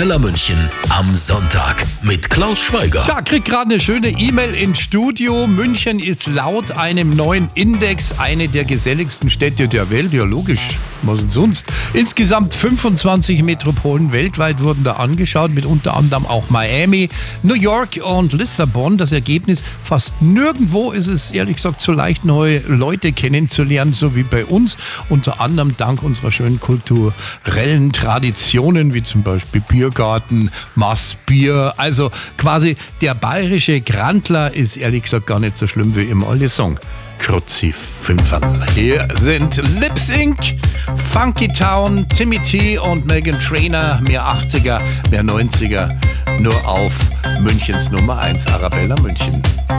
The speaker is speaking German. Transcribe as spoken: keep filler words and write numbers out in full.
Arabella München am Sonntag mit Klaus Schweiger. Ja, krieg gerade eine schöne E-Mail ins Studio. München ist laut einem neuen Index eine der geselligsten Städte der Welt. Ja, logisch, was denn sonst? Insgesamt fünfundzwanzig Metropolen weltweit wurden da angeschaut, mit unter anderem auch Miami, New York und Lissabon. Das Ergebnis, fast nirgendwo ist es ehrlich gesagt so leicht, neue Leute kennenzulernen, so wie bei uns. Unter anderem dank unserer schönen kulturellen Traditionen, wie zum Beispiel Biergarten, Maßbier. Also quasi der bayerische Grandler ist ehrlich gesagt gar nicht so schlimm wie im alten Song. Kruzifünferl. Hier sind Lip Sync, Funky Town, Timmy T und Meghan Trainor. Mehr achtziger, mehr neunziger. Nur auf Münchens Nummer eins, Arabella München.